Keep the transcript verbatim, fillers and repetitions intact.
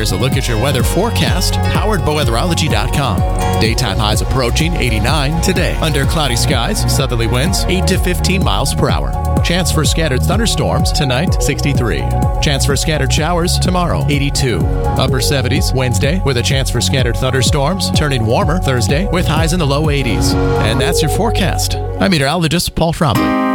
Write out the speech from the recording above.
Here's a look at your weather forecast, powered by weatherology dot com. Daytime highs approaching eighty-nine today. Under cloudy skies, southerly winds eight to fifteen miles per hour. Chance for scattered thunderstorms tonight, sixty-three. Chance for scattered showers tomorrow, eighty-two. Upper seventies Wednesday with a chance for scattered thunderstorms, turning warmer Thursday with highs in the low eighties. And that's your forecast. I'm meteorologist Paul Trombley.